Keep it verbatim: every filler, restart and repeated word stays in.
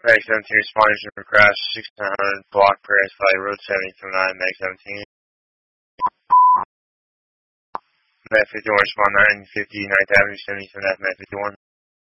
Mag seventeen responders for crash sixteen hundred block Paris Valley Road seventy nine Mag seventeen. Mag fifty-one respond nine fifty ninth Avenue seventy-seven F Mag fifty-one.